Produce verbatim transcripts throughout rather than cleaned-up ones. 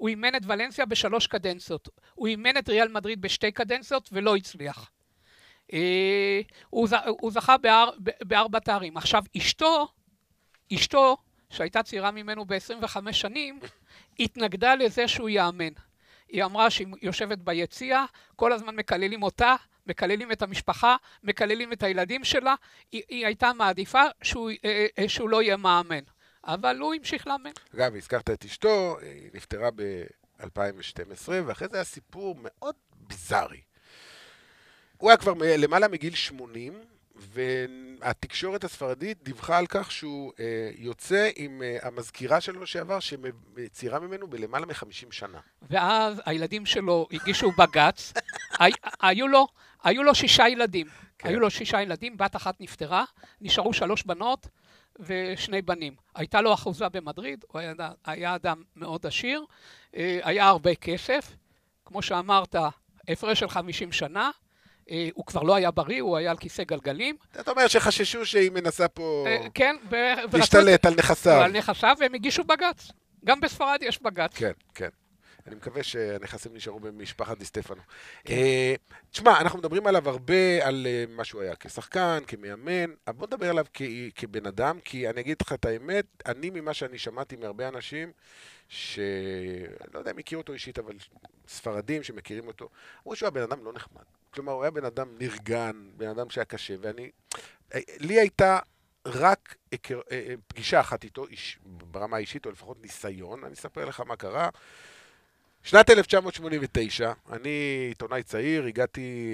הוא אימן את ולנסיה בשלוש קדנציות. הוא אימן את ריאל מדריד בשתי קדנציות ולא הצליח. הוא, הוא זכה באר, בארבע תארים. עכשיו, אשתו, אשתו, שהייתה צעירה ממנו ב-עשרים וחמש שנים, התנגדה לזה שהוא יאמן. היא אמרה שהיא יושבת ביציאה, כל הזמן מקללים אותה, מקללים את המשפחה, מקללים את הילדים שלה, היא, היא הייתה מעדיפה שהוא, שהוא לא יהיה מאמן. אבל הוא המשיך לאמן. אגב, הזכרת את אשתו, היא נפטרה ב-אלפיים ושתים עשרה, ואחרי זה היה סיפור מאוד ביזארי. הוא היה כבר למעלה מגיל שמונים, והתקשורת הספרדית דיווחה על כך שהוא אה, יוצא עם אה, המזכירה שלו שעבר, שצעירה ממנו בלמעלה מ-חמישים שנה. ואז הילדים שלו הגישו בגץ, הי, היו, לו, היו לו שישה ילדים. כן. היו לו שישה ילדים, בת אחת נפטרה, נשארו שלוש בנות ושני בנים. הייתה לו אחוזה במדריד, הוא היה, היה אדם מאוד עשיר, אה, היה הרבה כסף, כמו שאמרת, הפרש של חמישים שנה, הוא כבר לא היה בריא, הוא היה על כיסא גלגלים. אתה אומר שחששו שהיא מנסה פה כן, להשתלט על נכסיו. על נכסיו, והם הגישו בגץ. גם בספרד יש בגץ. כן, כן. אני מקווה שהנכסים נשארו במשפחת די סטפנו. תשמע, אנחנו מדברים עליו הרבה, על מה שהוא היה כשחקן, כמאמן. בוא נדבר עליו כבן אדם, כי אני אגיד לך את האמת, אני ממה שאני שמעתי מהרבה אנשים, שלא יודע אם הכיר אותו אישית, אבל ספרדים שמכירים אותו, אמרו שהוא היה בן אדם לא נחמד. כלומר, הוא היה בן אדם נרגן, בן אדם שהיה קשה, ואני... לי הייתה רק פגישה אחת איתו, ברמה האישית, או לפחות ניסיון, אני אספר לך מה קרה. שנת אלף תשע מאות שמונים ותשע, אני עיתונאי צעיר, הגעתי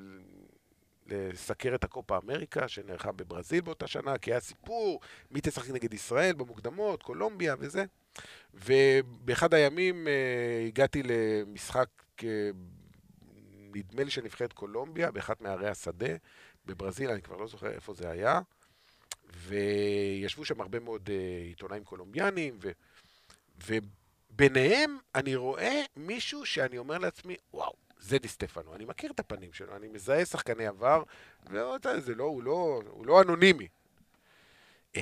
לסקר את הקופה אמריקה, שנערכה בברזיל באותה שנה, כי היה סיפור, מי תשחק נגד ישראל, במוקדמות, קולומביה וזה. ובאחד הימים הגעתי למשחק... נדמה לי שנבחרת קולומביה, באחת מערי השדה, בברזיל, אני כבר לא זוכר איפה זה היה, וישבו שם הרבה מאוד uh, עיתונאים קולומביאנים, ו... וביניהם אני רואה מישהו שאני אומר לעצמי, וואו, זה די סטפנו, אני מכיר את הפנים שלו, אני מזהה שחקני עבר, וזה לא, הוא לא, הוא לא אנונימי. Um,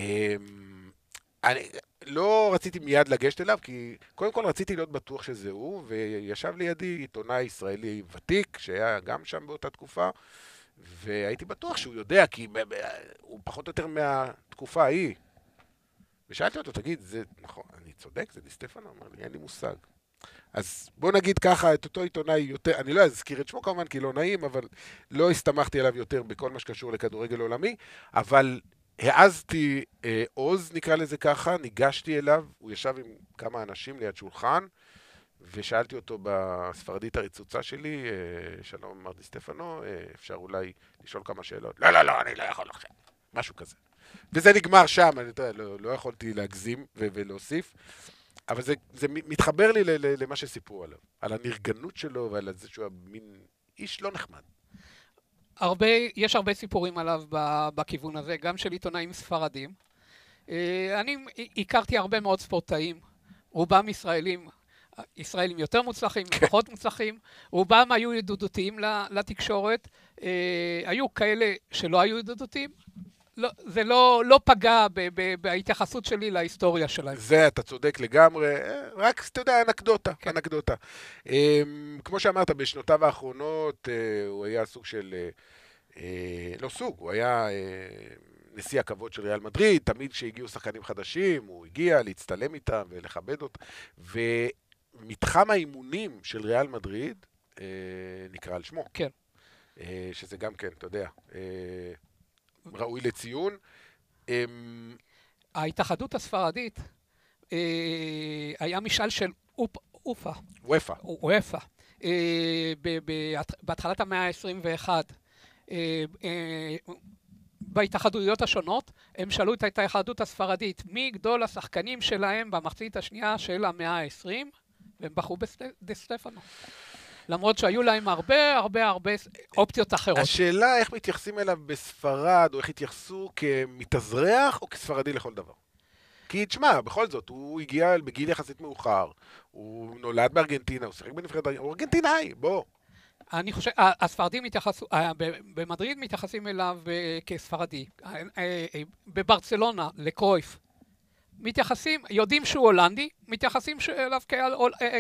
אני לא רציתי מיד לגשת אליו, כי קודם כל רציתי להיות בטוח שזה הוא, וישב לידי עיתונאי ישראלי ותיק, שהיה גם שם באותה תקופה, והייתי בטוח שהוא יודע, כי הוא פחות או יותר מהתקופה ההיא. ושאלתי אותו, תגיד, זה נכון, אני צודק, זה די סטפנו? אמר לי, אין לי מושג. אז בוא נגיד ככה, את אותו עיתונאי יותר, אני לא אזכיר את שמו כמובן, כי לא נעים, אבל לא הסתמכתי עליו יותר בכל מה שקשור לכדורגל עולמי, אבל... העזתי אה, עוז, נקרא לזה ככה, ניגשתי אליו, הוא ישב עם כמה אנשים ליד שולחן, ושאלתי אותו בספרדית הריצוצה שלי, אה, שלום מר די סטפנו, אה, אפשר אולי לשאול כמה שאלות? לא, לא, לא, אני לא יכול עכשיו. משהו כזה. וזה נגמר שם, אני יודע, לא, לא יכולתי להגזים ו- ולהוסיף, אבל זה, זה מתחבר לי ל- ל- למה שסיפרו עליו, על הנרגנות שלו ועל זה שהוא מין איש לא נחמד. הרבה, יש הרבה סיפורים עליו בכיוון הזה, גם של עיתונאים ספרדים. אני הכרתי הרבה מאוד ספורטאים, רובם ישראלים, ישראלים יותר מוצלחים, פחות מוצלחים, רובם היו ידידותיים לתקשורת, היו כאלה שלא היו ידידותיים, לא, זה לא, לא פגע ב, ב, בהתייחסות שלי להיסטוריה שלהם. זה, אתה צודק לגמרי, רק, אתה יודע, אנקדוטה, כן. אנקדוטה. כמו שאמרת, בשנותיו האחרונות, הוא היה סוג של, לא סוג, הוא היה נשיא הכבוד של ריאל מדריד, תמיד שהגיעו שחקנים חדשים, הוא הגיע להצטלם איתם ולכבד אותם, ומתחם האימונים של ריאל מדריד נקרא על שמו. כן. שזה גם כן, אתה יודע, ראוי לציון. ההתאחדות הספרדית היה משאל של אופה. וופא. וופא. בהתחלת המאה ה-עשרים ואחת. בהתאחדויות השונות, הם שאלו את ההתאחדות הספרדית, מי גדול השחקנים שלהם במחצית השנייה של המאה ה-עשרים, והם בחרו בדי סטפנו. למרות שהיו להם הרבה הרבה הרבה אופציות אחרות. השאלה איך מתייחסים אליו בספרד, או איך התייחסו כמתאזרח, או כספרדי לכל דבר. כי תשמע, בכל זאת, הוא הגיע בגיל יחסית מאוחר, הוא נולד בארגנטינה, הוא שיחק בנבחרת, הוא ארגנטינאי, בוא. אני חושב, הספרדים מתייחסו, במדריד מתייחסים אליו כספרדי, בברצלונה, לקרויף. מתייחסים, יודעים שהוא הולנדי, מתייחסים אליו